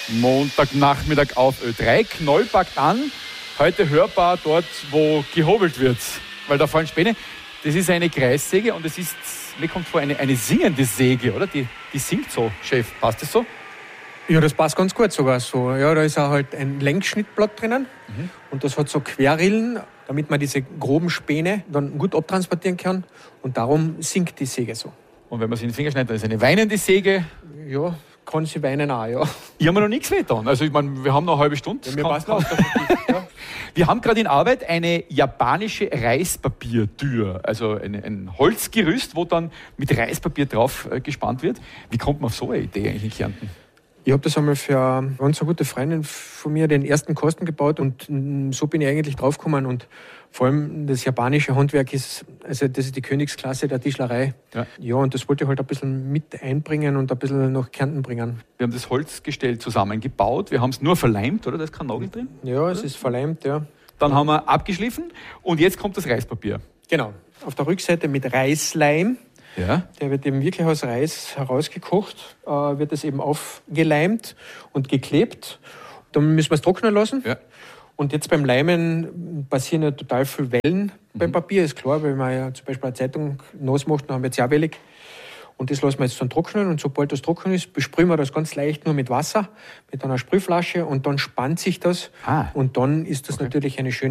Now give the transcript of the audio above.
Montagnachmittag auf Ö3. Knoll packt an. Heute hörbar dort, wo gehobelt wird. Weil da fallen Späne. Das ist eine Kreissäge und es ist, mir kommt vor, eine singende Säge, oder? Die singt so, Chef. Passt das so? Ja, das passt ganz gut sogar so. Ja, da ist auch halt ein Längsschnittblatt drinnen und das hat so Querrillen, damit man diese groben Späne dann gut abtransportieren kann und darum singt die Säge so. Und wenn man sie in den Finger schneidet, dann ist eine weinende Säge. Ja, kann sie weinen auch, ja. Ich habe mir noch nichts getan. Also ich meine, wir haben noch eine halbe Stunde. Ja, mir passt auch. Ja. Wir haben gerade in Arbeit eine japanische Reispapiertür, also ein Holzgerüst, wo dann mit Reispapier drauf gespannt wird. Wie kommt man auf so eine Idee eigentlich in Kärnten? Ich habe das einmal für eine ganz gute Freundin von mir den ersten Kasten gebaut und so bin ich eigentlich draufgekommen. Und vor allem das japanische Handwerk ist, also das ist die Königsklasse der Tischlerei. Ja, und das wollte ich halt ein bisschen mit einbringen und ein bisschen nach Kärnten bringen. Wir haben das Holzgestell zusammengebaut, wir haben es nur verleimt, oder? Da ist kein Nagel drin? Ja, es ist verleimt, ja. Dann haben wir abgeschliffen und jetzt kommt das Reispapier. Genau. Auf der Rückseite mit Reisleim. Ja. Der wird eben wirklich aus Reis herausgekocht, wird es eben aufgeleimt und geklebt. Dann müssen wir es trocknen lassen. Ja. Und jetzt beim Leimen passieren ja total viele Wellen beim Papier, ist klar, weil man ja zum Beispiel eine Zeitung nass macht, dann haben wir jetzt ja wellig. Und das lassen wir jetzt dann trocknen und sobald das trocken ist, besprühen wir das ganz leicht nur mit Wasser, mit einer Sprühflasche und dann spannt sich das und dann ist das natürlich eine schöne